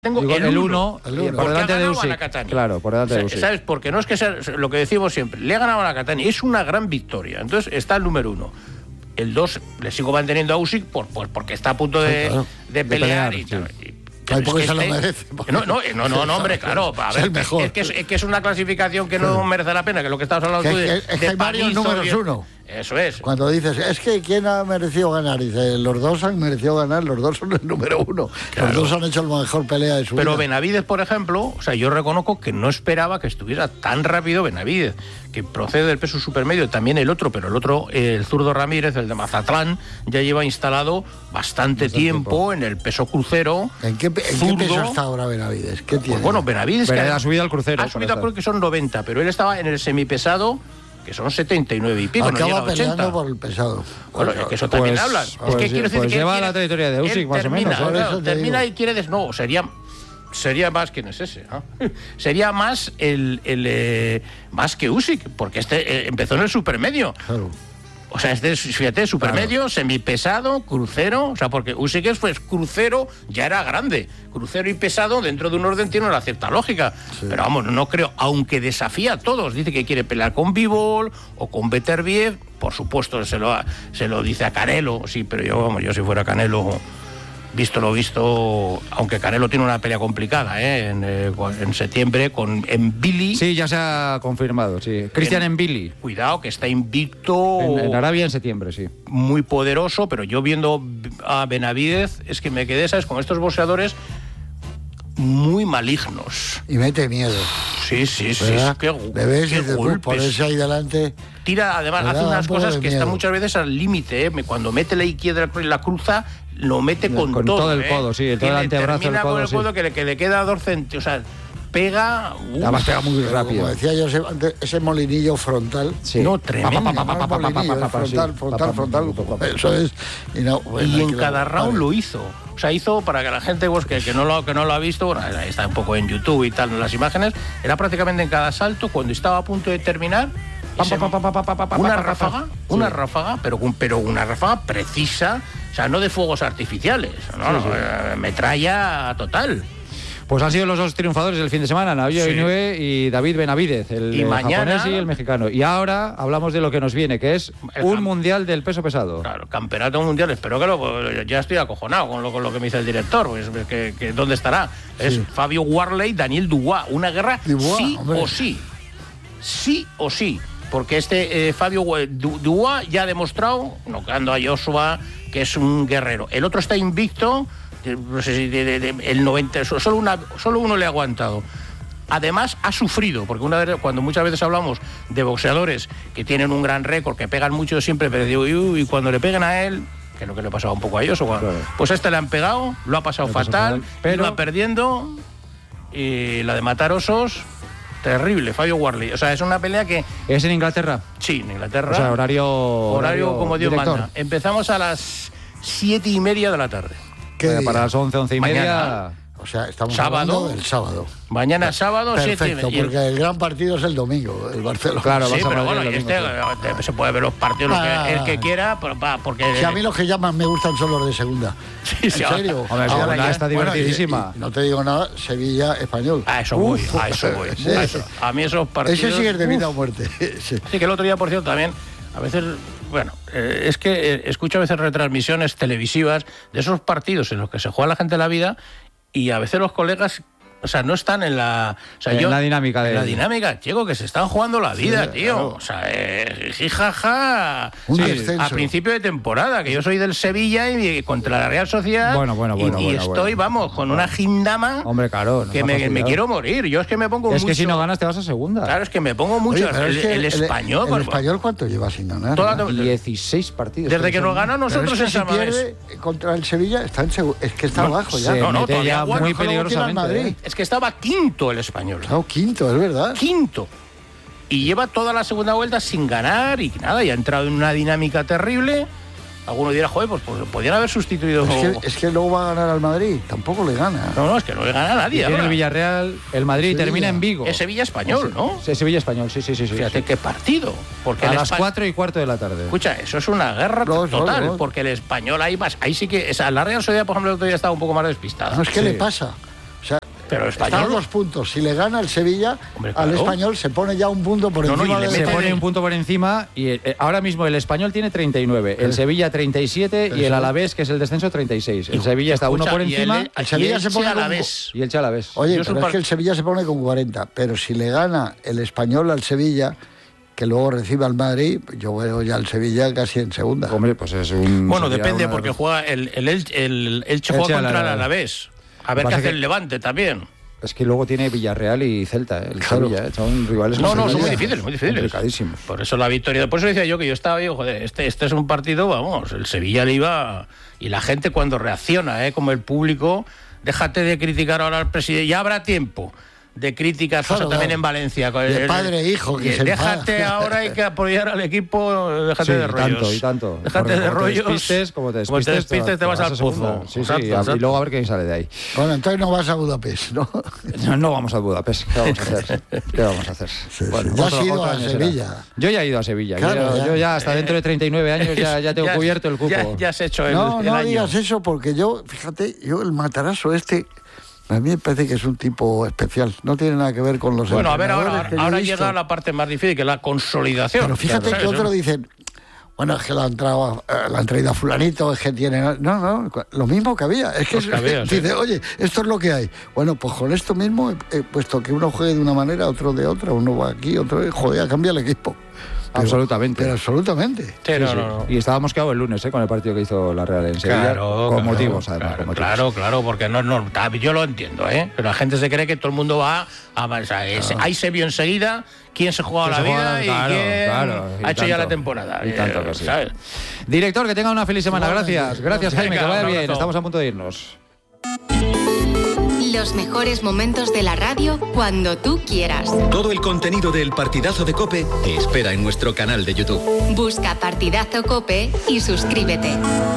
Tengo Digo, el 1 por delante de Usyk. Claro, por delante de Usyk. ¿Sabes? Porque no es que sea lo que decimos siempre. Le ha ganado a la Catani. Es una gran victoria. Entonces está el número 1. El 2 le sigo manteniendo a Usyk porque está a punto de pelear. Y tal. Porque se lo merece. No, hombre, claro. A ver, es el mejor. Es que es una clasificación que no merece la pena, que lo que estabas hablando tú es que hay varios números 1. Eso es. Cuando dices, es que ¿quién ha merecido ganar? Dice, los dos han merecido ganar, los dos son el número 1. Claro. Los dos han hecho la mejor pelea de su vida. Pero Benavidez, por ejemplo, o sea, yo reconozco que no esperaba que estuviera tan rápido Benavidez, que procede del peso supermedio, también el otro, pero el otro, el zurdo Ramírez, el de Mazatlán, ya lleva instalado bastante tiempo en el peso crucero. ¿En qué peso está ahora Benavidez? ¿Qué tiene? Pues bueno, Benavidez ha subido al crucero. Ha subido, creo que son 90, pero él estaba en el semipesado, que son 79 y pico. Acaba no llega a 80. Por el pesado. Bueno, es que eso también hablan. Es que quiero decir que lleva la trayectoria de Usyk, más o menos. Claro, termina y quiere... No, sería más... ¿Quién es ese? ¿No? Sería más más que Usyk, porque empezó en el supermedio. Claro. O sea, fíjate, supermedio, semipesado, crucero. O sea, porque Usyk pues crucero ya era grande. Crucero y pesado dentro de un orden tiene una cierta lógica. Sí. Pero vamos, no creo, aunque desafía a todos. Dice que quiere pelear con Bivol o con Beterbiev. Por supuesto, se lo dice a Canelo. Sí, pero yo si fuera Canelo... Visto lo visto, aunque Canelo tiene una pelea complicada en septiembre en Billy. Sí, ya se ha confirmado, sí. Cristian en Billy. Cuidado, que está invicto. En Arabia en septiembre, sí. Muy poderoso, pero yo viendo a Benavidez, es que me quedé, ¿sabes? Con estos boxeadores muy malignos. Y mete miedo. Sí. Qué golpes. Ponerse ahí delante. Tira, además, hace unas cosas que están muchas veces al límite. Cuando mete la izquierda y la cruza, lo mete con todo el codo, sí, todo el antebrazo del codo. Con el codo que le queda 2 centímetros. O sea, pega. Además pega muy rápido. Como decía yo, ese molinillo frontal. Sí. No, tremendo. Frontal. Eso es. Y en cada round lo hizo. O sea, hizo, para que la gente que no lo ha visto, bueno, está un poco en YouTube y tal, en las imágenes, era prácticamente en cada salto, cuando estaba a punto de terminar, una ráfaga, pero una ráfaga precisa, o sea, no de fuegos artificiales, metralla total. Pues han sido los 2 triunfadores del fin de semana, Naoya Inoue y David Benavidez, el japonés y el mexicano. Y ahora hablamos de lo que nos viene, que es un mundial del peso pesado. Claro, campeonato mundial. Espero que ya estoy acojonado con lo que me dice el director. Pues, que ¿dónde estará? Es Fabio Warley, Daniel Dubois. Una guerra sí o sí. Porque Fabio Dubois ya ha demostrado, nocando a Joshua, que es un guerrero. El otro está invicto. No sé si el 90, solo uno le ha aguantado. Además ha sufrido, porque cuando muchas veces hablamos de boxeadores que tienen un gran récord, que pegan mucho siempre, pero digo, y cuando le peguen a él, que es lo que le pasaba un poco a ellos, pues a este le han pegado, lo ha pasado fatal, pero va perdiendo, y la de matar osos, terrible, Fabio Warley. O sea, es una pelea que... ¿Es en Inglaterra? Sí, en Inglaterra. O sea, horario como Dios director. manda. Empezamos a las 7:30 de la tarde. Para las 11:30. Mañana, o sea, estamos hablando del sábado. Mañana sábado, 7:30. Perfecto, porque el gran partido es el domingo, el Barcelona. Claro, sí, pero bueno, se puede ver los partidos el que quiera, porque... Si a mí los que llaman me gustan son los de segunda. Sí, ¿En serio? Hombre, ahora ya está divertidísima. Y no te digo nada, Sevilla-Español. A eso voy. A mí esos partidos... Ese sí es de vida o muerte. Sí, que el otro día, por cierto, también, a veces... Bueno, es que escucho a veces retransmisiones televisivas de esos partidos en los que se juega la gente la vida y a veces los colegas, o sea, no están en la... O sea, en la dinámica de... En la dinámica, chico, que se están jugando la vida, tío. Claro. O sea, jijaja. A principio de temporada, que yo soy del Sevilla y contra la Real Sociedad. Y estoy, vamos, con una gindama. Hombre, claro. Que me quiero morir. Yo es que me pongo mucho... que si no ganas te vas a segunda. Claro, es que me pongo mucho... El español... ¿El español cuánto lleva sin ganar? 16 partidos. Desde que nos ganó nosotros en San Mamés. Si pierde contra el Sevilla, es que está abajo ya. No, todavía muy peligrosamente. Es que estaba quinto el español. Claro, quinto, es verdad. Quinto. Y lleva toda la segunda vuelta sin ganar y nada, y ha entrado en una dinámica terrible. Alguno dirá, joder, pues podrían haber sustituido... Es que luego va a ganar al Madrid, tampoco le gana. No, es que no le gana a nadie. Tiene el Villarreal, el Madrid termina en Vigo. Es Sevilla-Español, ¿no? Sí, Sevilla-Español, sí. Fíjate qué partido. Porque a las 4:15 de la tarde. Escucha, eso es una guerra total, porque el Español ahí sí que... La Real Sociedad, por ejemplo, el otro día estaba un poco más despistada. No, es que le pasa. Pero Español... Está a 2 puntos. Si le gana el Sevilla, hombre, claro, al Español se pone ya un punto por encima. Se pone un punto por encima y ahora mismo el Español tiene 39, el Sevilla 37 y el Alavés, que es el descenso, 36. El Sevilla está uno por encima. El Sevilla se pone Alavés. Y el Alavés. Oye, pero es que el Sevilla se pone con 40. Pero si le gana el Español al Sevilla, que luego reciba al Madrid, yo veo ya al Sevilla casi en segunda. Hombre, pues es un... Bueno, depende, porque juega el Elche juega contra el Alavés. A ver qué hace el Levante también. Es que luego tiene Villarreal y Celta, el Sevilla, son rivales. No, son muy difíciles, muy difíciles. Complicadísimos. Por eso la victoria. Por eso decía yo que yo estaba, joder, este es un partido, vamos, el Sevilla le iba... Y la gente cuando reacciona, como el público, déjate de criticar ahora al presidente, ya habrá tiempo de críticas, claro, también en Valencia. De padre e hijo. Que déjate ahora, hay que apoyar al equipo, déjate de rollos. Y tanto. Déjate de rollos. Como te despistes, te vas al pozo. Sí, exacto. Y luego a ver quién sale de ahí. Bueno, entonces no vas a Budapest, ¿no? No vamos a Budapest. ¿Qué vamos a hacer? Sí, bueno, ya has ido a Sevilla. Yo ya he ido a Sevilla. Claro, yo ya hasta dentro de 39 años ya tengo cubierto el cupo. Ya has hecho el año. No digas eso, eso, porque yo, fíjate, el Matarasso a mí me parece que es un tipo especial. No tiene nada que ver con los... Bueno, a ver, ahora llega la parte más difícil, que es la consolidación. Pero fíjate que otros dicen, bueno, es que la han traído a fulanito, es que tiene... No, lo mismo que había. Es que dice, oye, esto es lo que hay. Bueno, pues con esto mismo, puesto que uno juegue de una manera, otro de otra, uno va aquí, otro... Joder, cambia el equipo. Absolutamente. Pero absolutamente. Sí, no. Y estábamos quedados el lunes con el partido que hizo la Real en Sevilla. Con motivos, además. Claro, porque no, yo lo entiendo, pero la gente se cree que todo el mundo va a avanzar. Ahí se vio enseguida quién se jugaba la vida y quién ha hecho ya la temporada. Y tanto que sí. ¿Sabes? Director, que tenga una feliz semana. Gracias, Jaime, que vaya bien. Estamos a punto de irnos. Los mejores momentos de la radio cuando tú quieras. Todo el contenido del Partidazo de COPE te espera en nuestro canal de YouTube. Busca Partidazo COPE y suscríbete.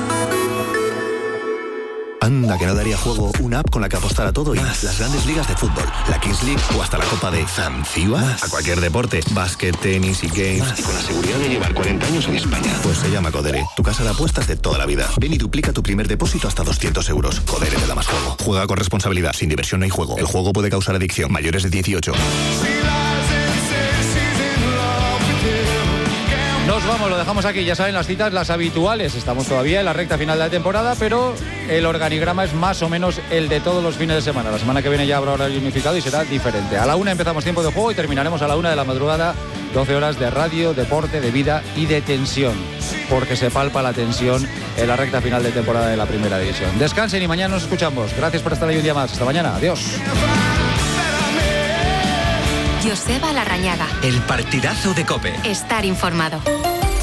Anda, que no daría juego una app con la que apostar a todo y más. Las grandes ligas de fútbol, la Kings League o hasta la Copa de Zanzíbar. A cualquier deporte, básquet, tenis y games. Más. Y con la seguridad de llevar 40 años en España. Pues se llama Codere, tu casa de apuestas de toda la vida. Ven y duplica tu primer depósito hasta 200 euros. Codere te da más juego. Juega con responsabilidad, sin diversión no hay juego. El juego puede causar adicción. Mayores de 18. Nos vamos, lo dejamos aquí, ya saben, las citas, las habituales. Estamos todavía en la recta final de la temporada, pero el organigrama es más o menos el de todos los fines de semana. La semana que viene ya habrá horario unificado y será diferente. A la 1 empezamos tiempo de juego y terminaremos a la 1 de la madrugada. 12 horas de radio, deporte, de vida y de tensión, porque se palpa la tensión en la recta final de temporada de la Primera División. Descansen y mañana nos escuchamos. Gracias por estar ahí un día más. Hasta mañana. Adiós. Joseba Larrañaga. El Partidazo de COPE. Estar informado.